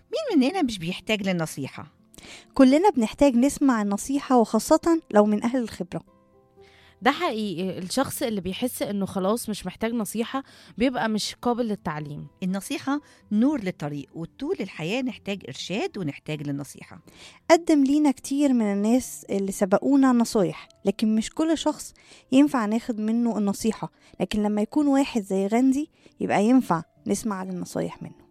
مين مننا مش بيحتاج للنصيحة؟ كلنا بنحتاج نسمع النصيحة، وخاصة لو من أهل الخبرة. ده حقيقي، الشخص اللي بيحس انه خلاص مش محتاج نصيحة بيبقى مش قابل للتعليم. النصيحة نور للطريق، وطول الحياة نحتاج إرشاد ونحتاج للنصيحة. قدم لينا كتير من الناس اللي سبقونا نصايح، لكن مش كل شخص ينفع ناخد منه النصيحة. لكن لما يكون واحد زي غاندي يبقى ينفع نسمع للنصايح منه.